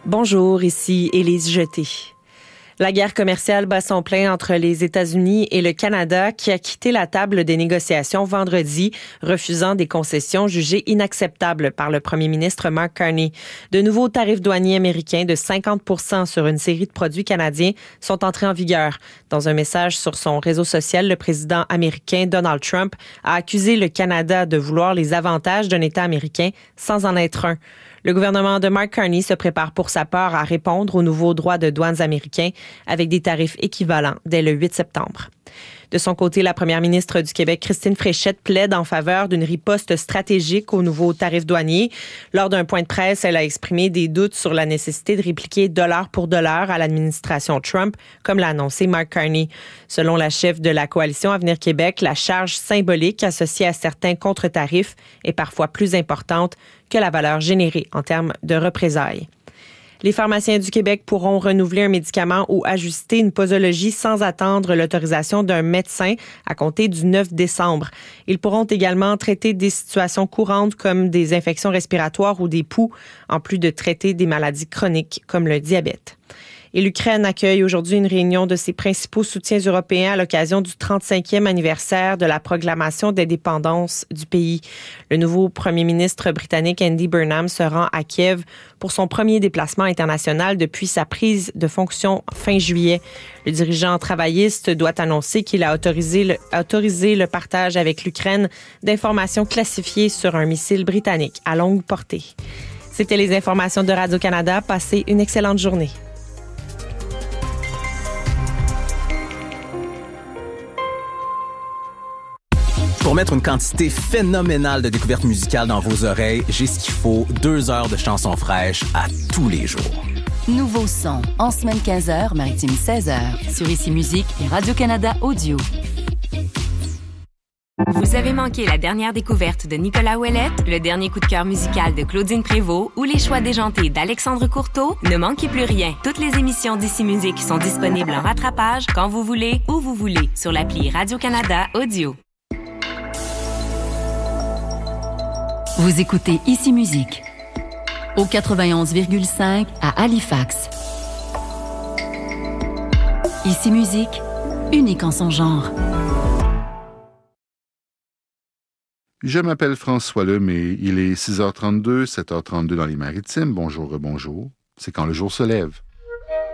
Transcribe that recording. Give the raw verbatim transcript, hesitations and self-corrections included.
Bonjour, ici Élise Jeté. La guerre commerciale bat son plein entre les États-Unis et le Canada qui a quitté la table des négociations vendredi, refusant des concessions jugées inacceptables par le premier ministre Mark Carney. De nouveaux tarifs douaniers américains de cinquante pour cent sur une série de produits canadiens sont entrés en vigueur. Dans un message sur son réseau social, le président américain Donald Trump a accusé le Canada de vouloir les avantages d'un État américain sans en être un. Le gouvernement de Mark Carney se prépare pour sa part à répondre aux nouveaux droits de douanes américains avec des tarifs équivalents dès le huit septembre. De son côté, la première ministre du Québec, Christine Fréchette, plaide en faveur d'une riposte stratégique aux nouveaux tarifs douaniers. Lors d'un point de presse, elle a exprimé des doutes sur la nécessité de répliquer dollar pour dollar à l'administration Trump, comme l'a annoncé Mark Carney. Selon la chef de la coalition Avenir Québec, la charge symbolique associée à certains contre-tarifs est parfois plus importante que la valeur générée en termes de représailles. Les pharmaciens du Québec pourront renouveler un médicament ou ajuster une posologie sans attendre l'autorisation d'un médecin à compter du neuf décembre. Ils pourront également traiter des situations courantes comme des infections respiratoires ou des poux, en plus de traiter des maladies chroniques comme le diabète. Et l'Ukraine accueille aujourd'hui une réunion de ses principaux soutiens européens à l'occasion du trente-cinquième anniversaire de la proclamation d'indépendance du pays. Le nouveau premier ministre britannique Andy Burnham se rend à Kiev pour son premier déplacement international depuis sa prise de fonction fin juillet. Le dirigeant travailliste doit annoncer qu'il a autorisé le, autorisé le partage avec l'Ukraine d'informations classifiées sur un missile britannique à longue portée. C'était les informations de Radio-Canada. Passez une excellente journée. Pour mettre une quantité phénoménale de découvertes musicales dans vos oreilles, j'ai ce qu'il faut, deux heures de chansons fraîches à tous les jours. Nouveau son, en semaine quinze heures, maritime seize heures, sur Ici Musique et Radio-Canada Audio. Vous avez manqué la dernière découverte de Nicolas Ouellette, le dernier coup de cœur musical de Claudine Prévost ou les choix déjantés d'Alexandre Courteau? Ne manquez plus rien. Toutes les émissions d'Ici Musique sont disponibles en rattrapage quand vous voulez, où vous voulez, sur l'appli Radio-Canada Audio. Vous écoutez Ici Musique au quatre-vingt-onze virgule cinq à Halifax. Ici Musique, unique en son genre. Je m'appelle François Lemay. Il est six heures trente-deux, sept heures trente-deux dans les Maritimes. Bonjour, bonjour. C'est quand le jour se lève.